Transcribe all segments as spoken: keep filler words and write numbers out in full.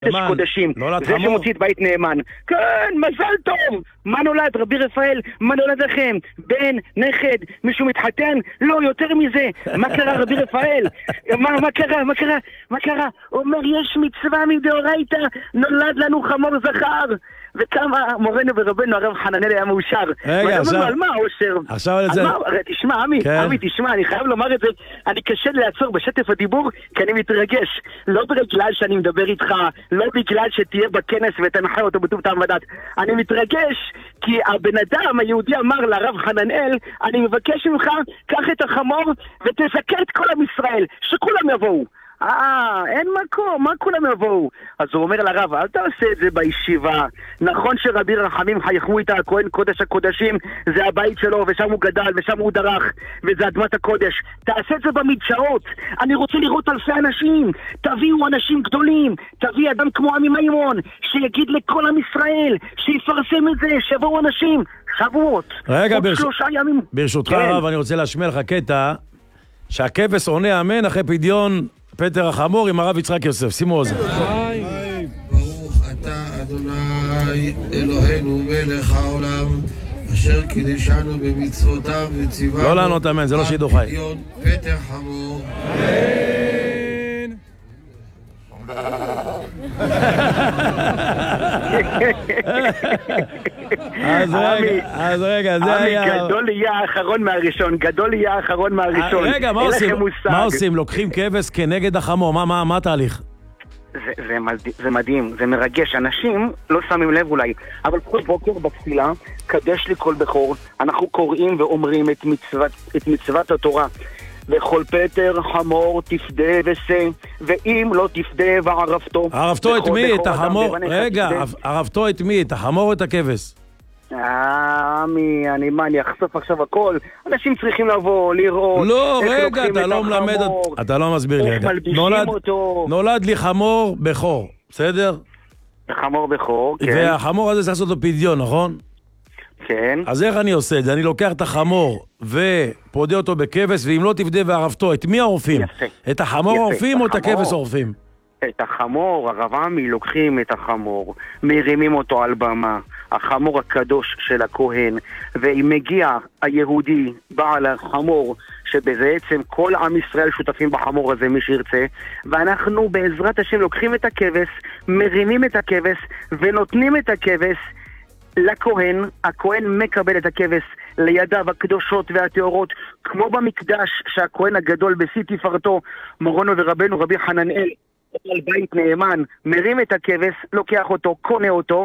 קודש קודשים, זה שמוציא את בית נאמן. כן, מזל טוב! מה נולד, רבי רפאל? מה נולד לכם? בן, נכד, מישהו מתחתן? לא, יותר מזה. מה קרה, רבי רפאל? מה, מה קרה, מה קרה, מה קרה? אומר, יש מצווה מדאורייתא, נולד לנו חמור זכר. וכמה מורנו ורבנו הרב חננאל היה מאושר. רגע, עכשיו... על מה האושר? עכשיו על זה... תשמע, עמי, עמי, תשמע, אני חייב לומר את זה, אני קשה לעצור בשטף הדיבור, כי אני מתרגש. לא בגלל שאני מדבר איתך, לא בגלל שתהיה בכנס ותנחה אותו בטוב טעם ודת. אני מתרגש, כי הבן אדם היהודי אמר לרב חננאל, אני מבקש ממך, קח את החמור ותזכה את כל עם ישראל, שכולם יבואו. אה, אין מקום, מה כולם יבואו? אז הוא אומר לרב, אל תעשה את זה בישיבה. נכון שרבי רחמים חייכו איתה, הכהן קודש הקודשים, זה הבית שלו, ושם הוא גדל, ושם הוא דרך, וזה אדמת הקודש. תעשה את זה במדשאות. אני רוצה לראות אלפי אנשים. תביאו אנשים גדולים. תביא אדם כמו עמי מימון, שיגיד לכל עם ישראל, שיפרסם את זה, שיבואו אנשים. שבועות. רגע, ברש... ברשותך כן. הרב, אני רוצה להשמיע לך קטע, שהכבש עונה אמן אחרי פדיון פטר החמור עם הרב יצחק יוסף. שימו אוזן. ברוך אתה אדוני אלוהינו מלך העולם אשר קידשנו במצוותיו וציוונו לא לענות אמן, זה לא שידור חי. פטר חמור. אז רגע, אז רגע, זה היה... גדול יהיה האחרון מהראשון, גדול יהיה האחרון מהראשון. רגע, מה עושים? מה עושים? לוקחים כבש כנגד החמור, מה התהליך? זה מדהים, זה מרגש. אנשים לא שמים לב אולי, אבל כל בוקר בתפילה, קדש לי כל בכור, אנחנו קוראים ואומרים את מצוות התורה. וכל פטר חמור תפדה ושא, ואם לא תפדה וערפתו. ערפתו את מי? את החמור? רגע, ערפתו את מי? את החמור או את הכבש? אה, מי, אני מה, אני אחשוף עכשיו הכל. אנשים צריכים לבוא, לראות. לא, רגע, אתה לא מלמד, אתה לא מסביר לי. איך מלבישים אותו. נולד לי חמור בכור, בסדר? חמור בכור, כן. והחמור הזה צריך לעשות לו פדיון, נכון? כן. אז איך אני עושה את זה? אני לוקח את החמור ופודה אותו בכבש, ואם לא תפדה וערפתו, את מי העורפים? יפה. את החמור העורפים או את הכבש העורפים? את החמור, הרב עמי, לוקחים את החמור, מרימים אותו על במה, החמור הקדוש של הכהן, ואם מגיע היהודי, בעל החמור, שבעצם כל עם ישראל שותפים בחמור הזה, מי שירצה, ואנחנו בעזרת השם לוקחים את הכבש, מרימים את הכבש, ונותנים את הכבש, לכהן, הכהן מקבל את הכבש לידיו הקדושות והטהורות, כמו במקדש שהכהן הגדול בשיא תפארתו, מורנו ורבנו רבי חננאל, על בית נאמן, מרים את הכבש, לוקח אותו, קונה אותו,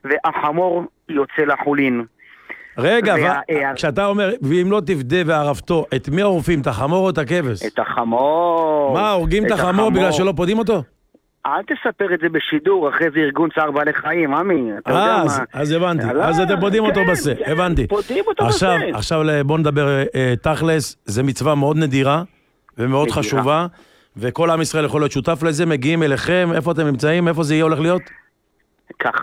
והחמור יוצא לחולין. רגע, וה... כשאתה אומר, ואם לא תפדה וערפתו, את מי עורפים? את החמור או את הכבש? את החמור. מה, הורגים את החמור בגלל שלא פודים אותו? אל תספר את זה בשידור, אחרי זה ארגון צער בעלי חיים, עמי, אתה יודע מה... אז הבנתי, אז אתם פודים אותו בזה, הבנתי. פודים אותו בזה. עכשיו בוא נדבר תכלס, זה מצווה מאוד נדירה ומאוד חשובה, וכל עם ישראל יכול להיות שותף לזה, מגיעים אליכם, איפה אתם נמצאים, איפה זה יהיה הולך להיות? ככה,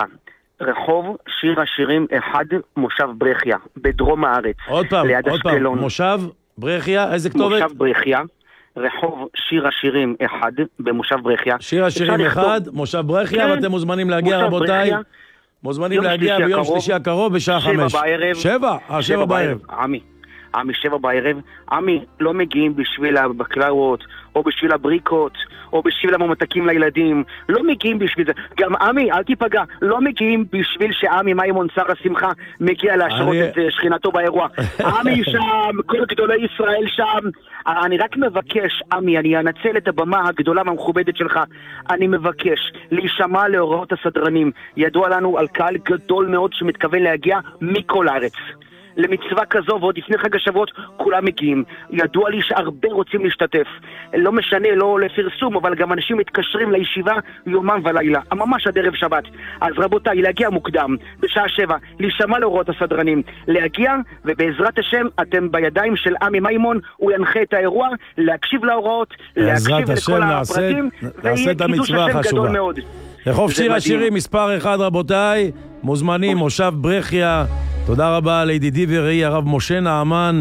רחוב שיר השירים אחד, מושב ברכיה, בדרום הארץ. עוד פעם, עוד פעם, מושב ברכיה, איזה כתובת? מושב ברכיה. רחוב שיר השירים אחד במושב ברכיה. שיר השירים אחד, מושב ברכיה, ואתם מוזמנים להגיע רבותיי. מוזמנים להגיע ביום שלישי הקרוב בשעה חמש. שבע בערב. שבע? אה, שבע בערב. עמי, עמי, שבע בערב. עמי, לא מגיעים בשביל הבקלאות, או בשביל הבריקות, או בשביל הממתקים לילדים. לא מגיעים בשביל זה. גם עמי, אל תיפגע, לא מגיעים בשביל שעמי מימון שר השמחה מגיע להשרות את שכינתו באירוע. עמי שם, כל גדולי ישראל שם. אני רק מבקש, עמי, אני אנצל את הבמה הגדולה והמכובדת שלך. אני מבקש להישמע להוראות הסדרנים. ידוע לנו על קהל גדול מאוד שמתכוון להגיע מכל הארץ. למצווה כזו, ועוד לפני חג השבועות כולם מגיעים. ידוע לי שהרבה רוצים להשתתף. לא משנה, לא לפרסום, אבל גם אנשים מתקשרים לישיבה יומם ולילה. ממש עד ערב שבת. אז רבותיי, להגיע מוקדם, בשעה שבע, להישמע להוראות הסדרנים. להגיע, ובעזרת השם, אתם בידיים של עמי מימון, הוא ינחה את האירוע, להקשיב להוראות, להקשיב לכל הפרטים, ויהיה קידוש השם גדול מאוד. רחוב שיר השירים, מספר אחד רבותיי, מוזמנים, מושב ברכיה. תודה רבה לידידי וראי הרב משה נעמן.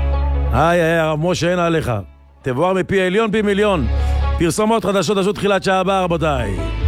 היי, היי, הרב משה, אין עליך. תבואר מפי עליון פי מיליון. פרסומות חדשות, תחילת שעה הבאה, רבותיי.